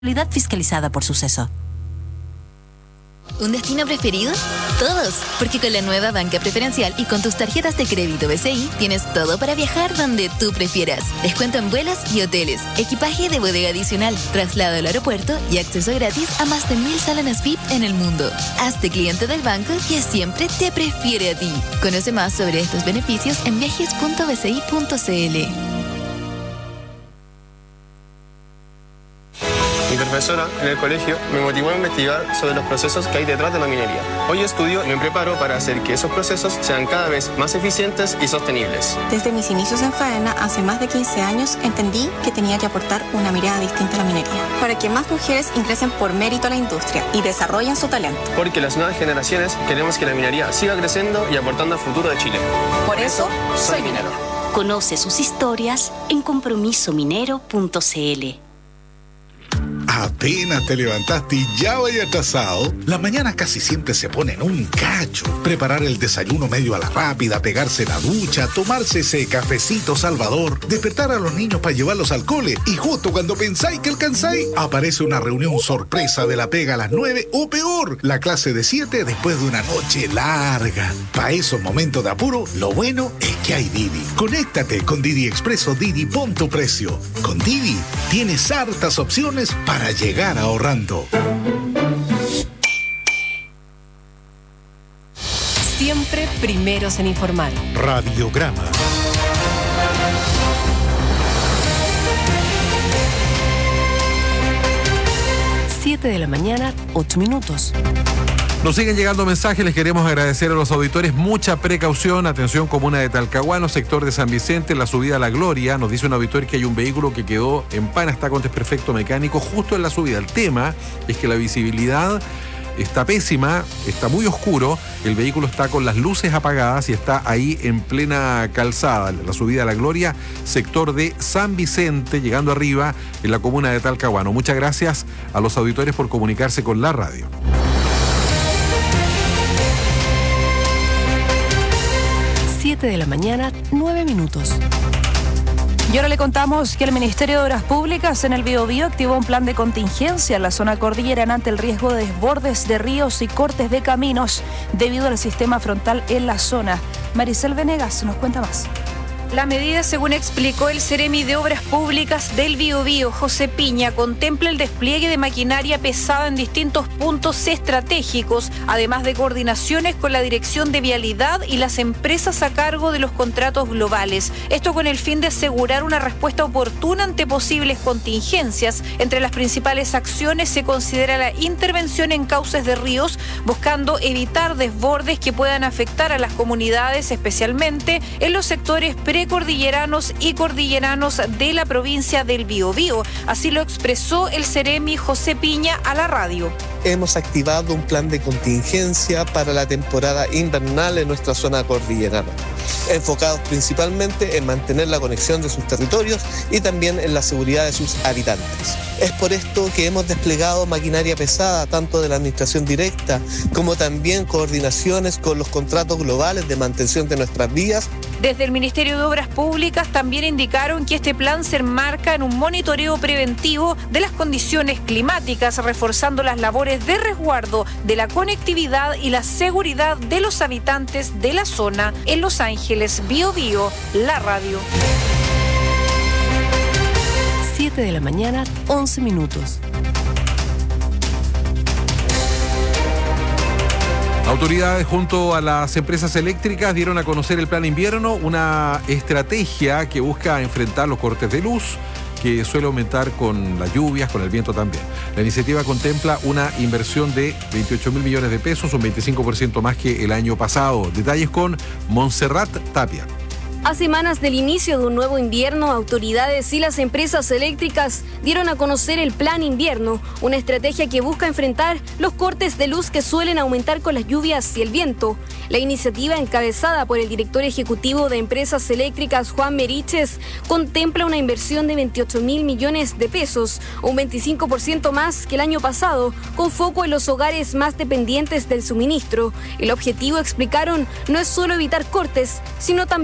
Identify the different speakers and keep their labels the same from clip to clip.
Speaker 1: fiscalizada por Suceso.
Speaker 2: ¿Un destino preferido? Todos, porque con la nueva banca preferencial y con tus tarjetas de crédito BCI tienes todo para viajar donde tú prefieras. Descuento en vuelos y hoteles, equipaje de bodega adicional, traslado al aeropuerto y acceso gratis a más de 1000 salones VIP en el mundo. Hazte cliente del banco que siempre te prefiere a ti. Conoce más sobre estos beneficios en viajes.bci.cl.
Speaker 3: Mi profesora en el colegio me motivó a investigar sobre los procesos que hay detrás de la minería. Hoy estudio y me preparo para hacer que esos procesos sean cada vez más eficientes y sostenibles.
Speaker 4: Desde mis inicios en Faena, hace más de 15 años, entendí que tenía que aportar una mirada distinta a la minería, para que más mujeres ingresen por mérito a la industria y desarrollen su talento.
Speaker 3: Porque las nuevas generaciones queremos que la minería siga creciendo y aportando al futuro de Chile.
Speaker 4: Por eso, soy minero.
Speaker 1: Conoce sus historias en compromisominero.cl.
Speaker 5: Apenas te levantaste y ya vaya atrasado. Las mañanas casi siempre se ponen un cacho. Preparar el desayuno medio a la rápida, pegarse la ducha, tomarse ese cafecito salvador, despertar a los niños para llevarlos al cole y justo cuando pensáis que alcanzáis, aparece una reunión sorpresa de la pega a las 9 o peor, la clase de 7 después de una noche larga. Para esos momentos de apuro, lo bueno es que hay Didi. Conéctate con Didi Expreso Didi, pon tu precio. Con Didi tienes hartas opciones para llegar ahorrando.
Speaker 6: Siempre primeros en informar.
Speaker 5: Radiograma.
Speaker 6: Siete de la mañana, 8 minutos.
Speaker 7: Nos siguen llegando mensajes, les queremos agradecer a los auditores. Mucha precaución, atención, comuna de Talcahuano, sector de San Vicente, en la subida a La Gloria. Nos dice un auditor que hay un vehículo que quedó en pana, está con desperfecto mecánico justo en la subida. El tema es que la visibilidad está pésima, está muy oscuro, el vehículo está con las luces apagadas y está ahí en plena calzada, la subida a La Gloria, sector de San Vicente, llegando arriba en la comuna de Talcahuano. Muchas gracias a los auditores por comunicarse con la radio.
Speaker 6: 7 de la mañana, 9 minutos. Y ahora le contamos que el Ministerio de Obras Públicas en el Biobío activó un plan de contingencia en la zona cordillerana ante el riesgo de desbordes de ríos y cortes de caminos debido al sistema frontal en la zona. Maricel Venegas nos cuenta más.
Speaker 8: La medida, según explicó el Seremi de Obras Públicas del Biobío, José Piña, contempla el despliegue de maquinaria pesada en distintos puntos estratégicos, además de coordinaciones con la Dirección de Vialidad y las empresas a cargo de los contratos globales. Esto con el fin de asegurar una respuesta oportuna ante posibles contingencias. Entre las principales acciones se considera la intervención en cauces de ríos, buscando evitar desbordes que puedan afectar a las comunidades, especialmente en los sectores precordilleranos y cordilleranos de la provincia del Biobío. Así lo expresó el Seremi José Piña a la radio.
Speaker 9: Hemos activado un plan de contingencia para la temporada invernal en nuestra zona cordillerana, enfocados principalmente en mantener la conexión de sus territorios y también en la seguridad de sus habitantes. Es por esto que hemos desplegado maquinaria pesada, tanto de la administración directa como también coordinaciones con los contratos globales de mantención de nuestras vías.
Speaker 8: Desde el Ministerio de Obras Públicas también indicaron que este plan se enmarca en un monitoreo preventivo de las condiciones climáticas, reforzando las labores de resguardo de la conectividad y la seguridad de los habitantes de la zona. En Los Ángeles, Biobío, la radio.
Speaker 6: 7 de la mañana, 11 minutos.
Speaker 7: Autoridades junto a las empresas eléctricas dieron a conocer el Plan Invierno, una estrategia que busca enfrentar los cortes de luz que suele aumentar con las lluvias, con el viento también. La iniciativa contempla una inversión de 28.000 millones de pesos, un 25% más que el año pasado. Detalles con Montserrat Tapia.
Speaker 10: A semanas del inicio de un nuevo invierno, autoridades y las empresas eléctricas dieron a conocer el Plan Invierno, una estrategia que busca enfrentar los cortes de luz que suelen aumentar con las lluvias y el viento. La iniciativa, encabezada por el director ejecutivo de Empresas Eléctricas, Juan Meriches, contempla una inversión de 28.000 millones de pesos, un 25% más que el año pasado, con foco en los hogares más dependientes del suministro. El objetivo, explicaron, no es solo evitar cortes, sino también recuperar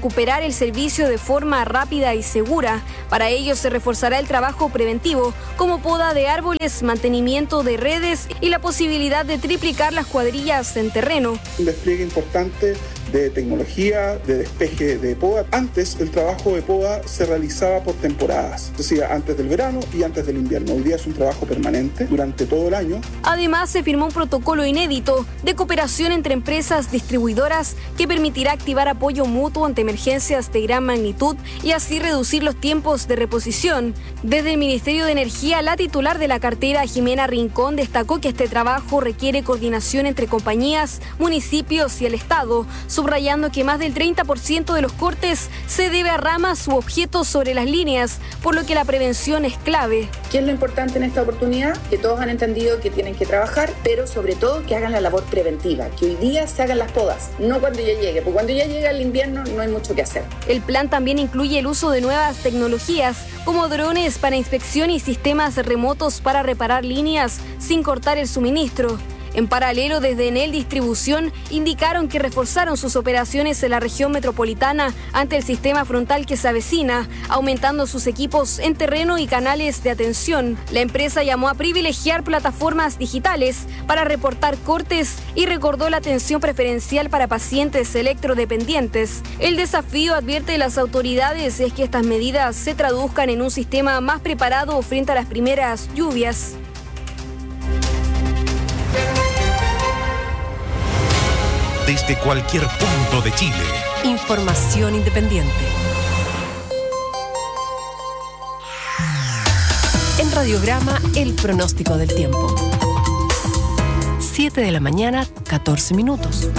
Speaker 10: recuperar el servicio de forma rápida y segura. Para ello se reforzará el trabajo preventivo, como poda de árboles, mantenimiento de redes y la posibilidad de triplicar las cuadrillas en terreno.
Speaker 11: Un despliegue importante de tecnología, de despeje de poda. Antes el trabajo de poda se realizaba por temporadas, es decir, antes del verano y antes del invierno. Hoy día es un trabajo permanente durante todo el año.
Speaker 10: Además, se firmó un protocolo inédito de cooperación entre empresas distribuidoras que permitirá activar apoyo mutuo ante emergencias de gran magnitud y así reducir los tiempos de reposición. Desde el Ministerio de Energía, la titular de la cartera, Jimena Rincón, destacó que este trabajo requiere coordinación entre compañías, municipios y el Estado, subrayando que más del 30% de los cortes se debe a ramas u objetos sobre las líneas, por lo que la prevención es clave.
Speaker 12: ¿Qué es lo importante en esta oportunidad? Que todos han entendido que tienen que trabajar, pero sobre todo que hagan la labor preventiva, que hoy día se hagan las podas, no cuando ya llegue, porque cuando ya llega el invierno no hay mucho que hacer.
Speaker 10: El plan también incluye el uso de nuevas tecnologías, como drones para inspección y sistemas remotos para reparar líneas sin cortar el suministro. En paralelo, desde Enel Distribución indicaron que reforzaron sus operaciones en la región metropolitana ante el sistema frontal que se avecina, aumentando sus equipos en terreno y canales de atención. La empresa llamó a privilegiar plataformas digitales para reportar cortes y recordó la atención preferencial para pacientes electrodependientes. El desafío, advierte las autoridades, es que estas medidas se traduzcan en un sistema más preparado frente a las primeras lluvias.
Speaker 13: Desde cualquier punto de Chile.
Speaker 1: Información independiente. En Radiograma, el pronóstico del tiempo. 7 de la mañana, 14 minutos.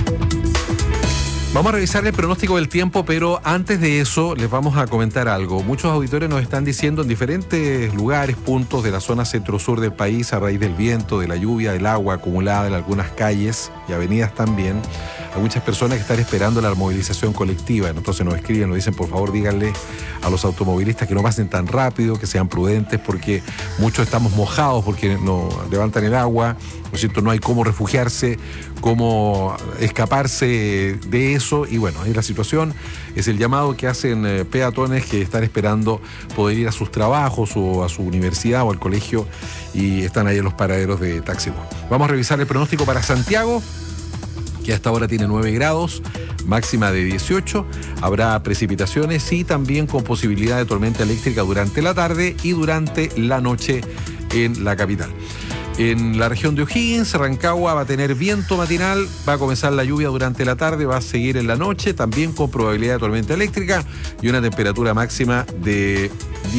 Speaker 7: Vamos a revisar el pronóstico del tiempo, pero antes de eso les vamos a comentar algo. Muchos auditores nos están diciendo en diferentes lugares, puntos de la zona centro-sur del país, a raíz del viento, de la lluvia, del agua acumulada en algunas calles y avenidas también, hay muchas personas que están esperando la movilización colectiva. Entonces nos escriben, nos dicen, por favor díganle a los automovilistas que no pasen tan rápido, que sean prudentes, porque muchos estamos mojados porque no levantan el agua, ¿no es cierto? No hay cómo refugiarse, cómo escaparse de eso, y bueno, ahí la situación es el llamado que hacen peatones que están esperando poder ir a sus trabajos o a su universidad o al colegio y están ahí en los paraderos de taxi. Vamos a revisar el pronóstico para Santiago, que hasta ahora tiene 9 grados, máxima de 18, habrá precipitaciones y también con posibilidad de tormenta eléctrica durante la tarde y durante la noche en la capital. En la región de O'Higgins, Rancagua va a tener viento matinal, va a comenzar la lluvia durante la tarde, va a seguir en la noche, también con probabilidad de tormenta eléctrica y una temperatura máxima de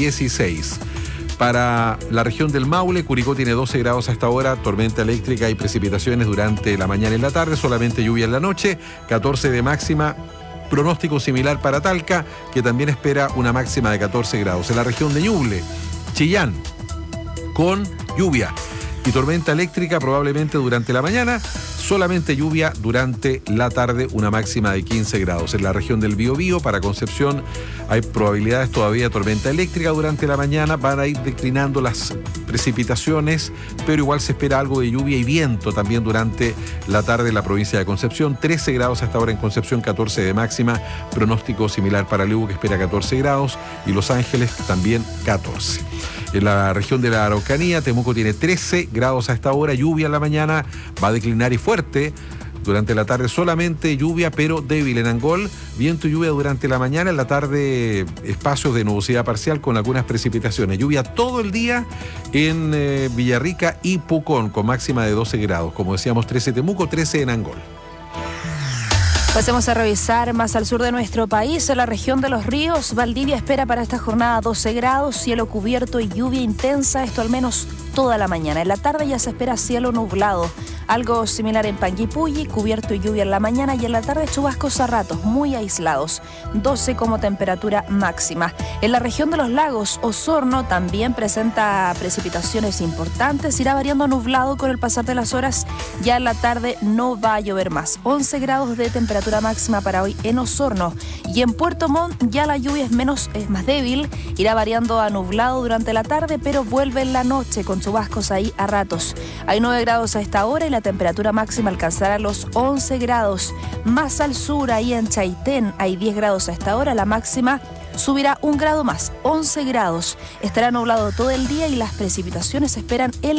Speaker 7: 16. Para la región del Maule, Curicó tiene 12 grados hasta ahora, tormenta eléctrica y precipitaciones durante la mañana y la tarde, solamente lluvia en la noche, 14 de máxima. Pronóstico similar para Talca, que también espera una máxima de 14 grados. En la región de Ñuble, Chillán, con lluvia y tormenta eléctrica probablemente durante la mañana, solamente lluvia durante la tarde, una máxima de 15 grados. En la región del Biobío, para Concepción, hay probabilidades todavía de tormenta eléctrica durante la mañana, van a ir declinando las precipitaciones, pero igual se espera algo de lluvia y viento también durante la tarde en la provincia de Concepción. 13 grados hasta ahora en Concepción, 14 de máxima, pronóstico similar para Lugo, que espera 14 grados, y Los Ángeles también 14. En la región de la Araucanía, Temuco tiene 13 grados a esta hora, lluvia en la mañana, va a declinar y fuerte. Durante la tarde solamente lluvia, pero débil en Angol, viento y lluvia durante la mañana, en la tarde espacios de nubosidad parcial con algunas precipitaciones. Lluvia todo el día en Villarrica y Pucón, con máxima de 12 grados. Como decíamos, 13 Temuco, 13 en Angol.
Speaker 6: Pasemos a revisar más al sur de nuestro país, en la región de Los Ríos. Valdivia espera para esta jornada 12 grados, cielo cubierto y lluvia intensa, esto al menos toda la mañana. En la tarde ya se espera cielo nublado. Algo similar en Panguipulli, cubierto y lluvia en la mañana, y en la tarde chubascos a ratos, muy aislados, 12 como temperatura máxima. En la región de los lagos, Osorno también presenta precipitaciones importantes, irá variando nublado con el pasar de las horas, ya en la tarde no va a llover más. 11 grados de temperatura máxima para hoy en Osorno, y en Puerto Montt ya la lluvia es más débil, irá variando a nublado durante la tarde, pero vuelve en la noche con chubascos ahí a ratos. Hay 9 grados a esta hora y la la temperatura máxima alcanzará los 11 grados. Más al sur, ahí en Chaitén, hay 10 grados a esta hora. La máxima subirá 1 grado más, 11 grados. Estará nublado todo el día y las precipitaciones se esperan en